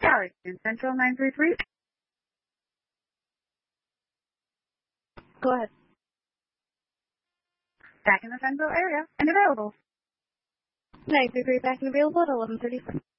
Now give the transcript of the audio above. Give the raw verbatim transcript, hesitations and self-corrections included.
Arlington Central nine three three. Go ahead. Back in the Sunville area and available. nine three three back and available at eleven thirty-five.